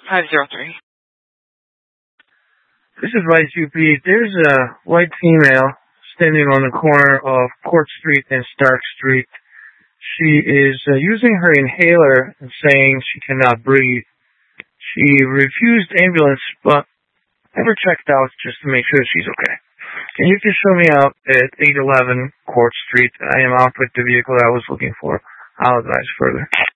503. This is Vice UP. There's a white female standing on the corner of Court Street and Stark Street. She is using her inhaler and saying she cannot breathe. She refused ambulance, but never checked out just to make sure she's okay. Can you just show me out at 811 Court Street? I am out with the vehicle I was looking for. I'll advise further.